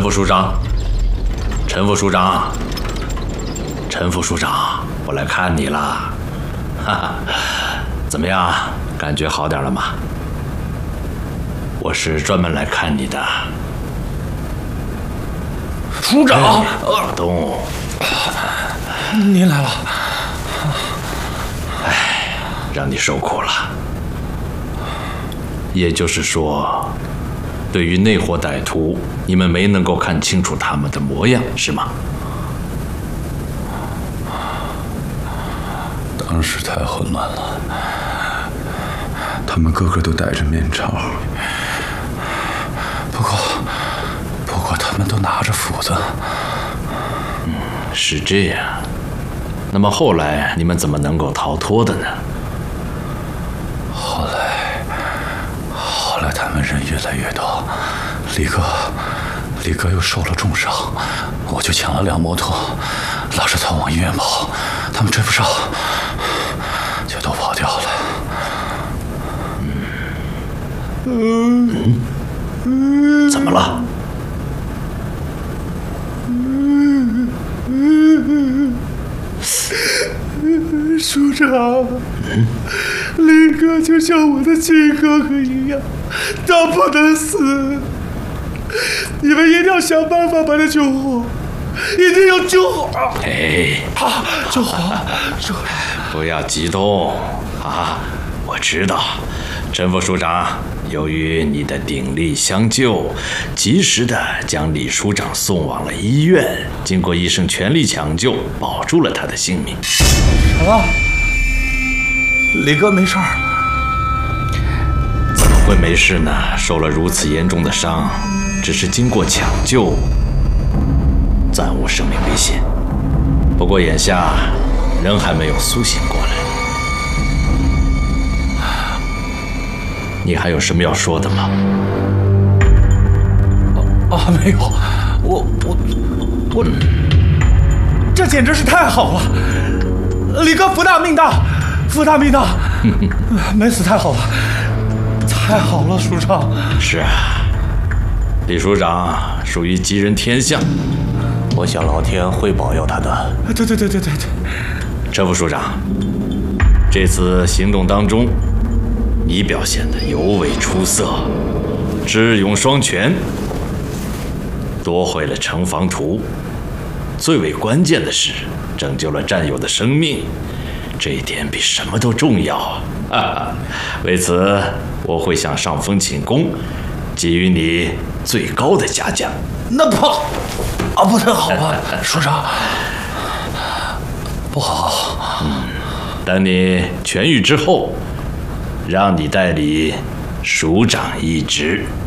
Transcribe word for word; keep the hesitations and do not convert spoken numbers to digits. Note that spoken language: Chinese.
副署长，陈副署长，陈副署长，我来看你了，哈哈，怎么样？感觉好点了吗？我是专门来看你的。 署长， 老东， 您来了。 哎，让你受苦了。也就是说，对于那伙歹徒，你们没能够看清楚他们的模样，是吗？ 当时太混乱了，他们个个都戴着面罩，不过，不过他们都拿着斧子。 嗯，是这样。那么后来你们怎么能够逃脱的呢？ 后来，后来他们人越来越多，李哥，李哥又受了重伤，我就抢了辆摩托，拉着他往医院跑，他们追不上，就都跑掉了。 嗯，嗯，怎么了？ 署长，嗯，李哥就像我的亲哥哥一样，他不能死。你们一定要想办法把他救活，一定要救好。 哎， 好，救好，救好。 不要激动啊！我知道，陈副署长，由于你的鼎力相救，及时的将李署长送往了医院，经过医生全力抢救，保住了他的性命。 什么？李哥没事儿？ 怎么会没事呢？受了如此严重的伤，只是经过抢救，暂无生命危险。不过眼下人还没有苏醒过来。你还有什么要说的吗？ 啊，没有，我我我，这简直是太好了！李哥福大命大，福大命大，没死太好了，太好了，署长。 是啊，李署长属于吉人天相， 我想老天会保佑他的。 对对对对对对。 陈副署长，这次行动当中，你表现得尤为出色，智勇双全，夺回了城防图。最为关键的是，拯救了战友的生命，这一点比什么都重要啊！哈哈，为此，我会向上峰请功，给予你最高的嘉奖。 那不啊，不太好吧，署长？不好。 嗯，等你痊愈之后，让你代理署长一职。